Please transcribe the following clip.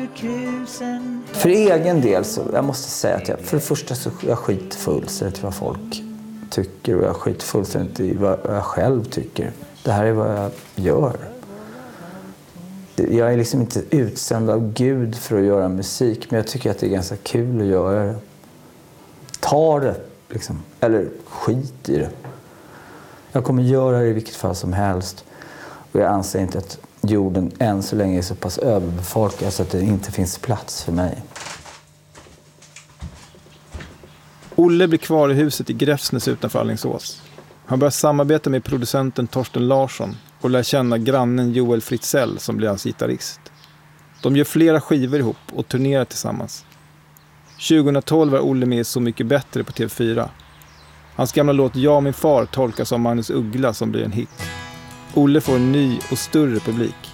För egen del så jag måste säga att för det första så jag skiter fullständigt i vad folk tycker och jag skiter fullständigt i vad jag själv tycker. Det här är vad jag gör. Jag är liksom inte utsänd av Gud för att göra musik, men jag tycker att det är ganska kul att göra det. Ta det liksom, eller skit i det. Jag kommer göra det i vilket fall som helst. Och jag anser inte att jorden än så länge är så pass överbefolkad så att det inte finns plats för mig. Olle blir kvar i huset i Gräfsnäs utanför Alingsås. Han börjar samarbeta med producenten Torsten Larsson och lär känna grannen Joel Fritzell som blir hans gitarrist. De gör flera skivor ihop och turnerar tillsammans. 2012 är Olle med Så mycket bättre på TV4. Hans gamla låt Jag och min far tolkas av Magnus Uggla som blir en hit. Olle får en ny och större publik.